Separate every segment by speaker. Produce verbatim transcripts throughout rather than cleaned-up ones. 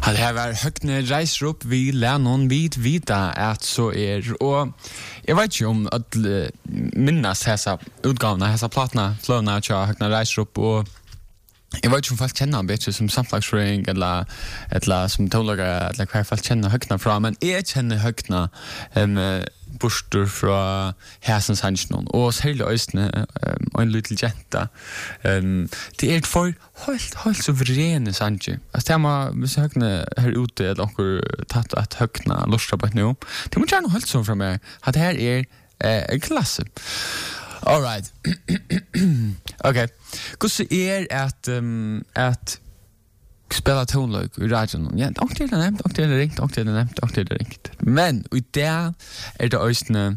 Speaker 1: Det här var Høgne reiser upp vi lärnon vid vita att så är och jag vet ju om att minnas hesa utgåvorna hesa plattorna flowna att jag Høgne reiser upp och jag vet ju om folk känner bättre som samflagsring eller eller som tonlager eller hur folk känner Høgne från men jag känner Høgne um, bostur fra Hæsens Hansnon og særlig østene um, en liten jenta um, det er for helt, helt suverene sanje altså det må hvis Høgne her ute eller onker tatt at Høgne lortet på et nå det må gjerne holde sånn fra meg at her er uh, en klasse alright ok hvordan er at um, at spela tonløk i radioen. Ja, og det er nevnt, og det er ringt, og det er nevnt, og det er ringt. Men i det er det øyne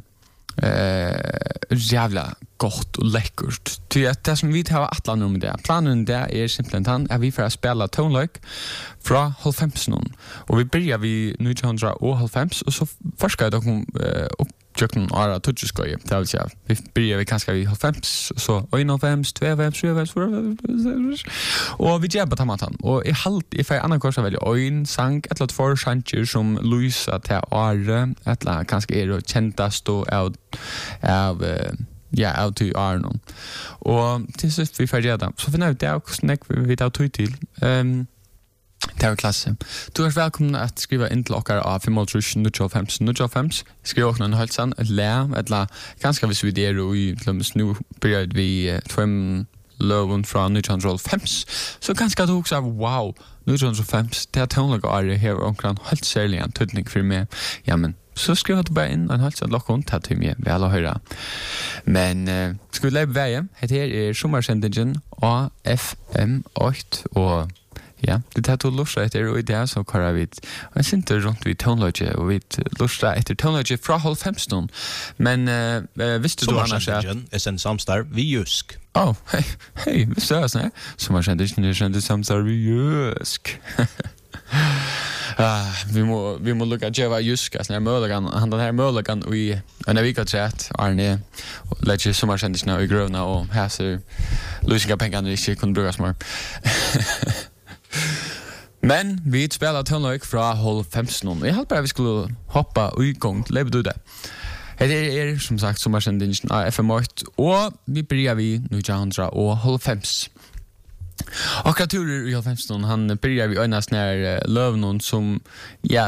Speaker 1: uh, jævla godt og lekkert. Til at det som vi tar atlan om det, planen det er simpelthen den, at vi får spela tonløk fra halvfemsen. Og vi begynner vi nitton halvfems, og så forsker jeg dere uh, opp Jöknun ara tutjuskoi, det vill säga. Vi börjar vi kanske vid halvfems, så en halvfems, två halvfems, tre halvfems, och vi jobbar tamatan. Och i halt, if jag annan kursa välja en sang, ett lot för chancher som Luisa till Are, ett la kanske är det käntast och av av ja, av till Arnon. Och till sist vi färdiga dem. Så för nu det är också näck vi tar tog till. Ehm Det var klasse. Du er velkommen at skriva inn til okkar av fem null fem fem. Skriv okkar en halsan, et lær, et la, ganske hvis vi der og i Klummes nu begynner vi tvem loven fra nitton oh fem. Så ganske at du også wow, nitton oh fem, det er tonlag are her og omkring helt særlig en tydning for meg. Jamen, så skriver du bare inn en halsan lokkon, ta til meg, vel å høre. Men uh, skal vi leve veien? Her er sommersendingen av F M åtte og ja, det är att lusta efter och det så kör vi. Jag syns det runt vid tonloge och vi lusta efter tonloge från halvfemton. Men uh, visste du annars att
Speaker 2: är en samstar vi Jysk.
Speaker 1: Oh, hej, hej, visst är det så? Som man kände inte kände samstar vi Jysk. Ah, vi må vi må lukka Jeva Jysk as när möjligen han den här möjligen vi en vecka chat Arne lägger som man kände nu i gröna och här så lösningar pengarna inte kunde brukas mer. Men vi spelar tonløk fra halvfemsen. Jeg håper vi skulle hoppa i gang. Lever du det? Det er som sagt sommersendingen av F M åtte, og vi börjar vi nitton halvfem. Og kreaturer i halvfemsen, han börjar vi øynast nær løvnån som, ja,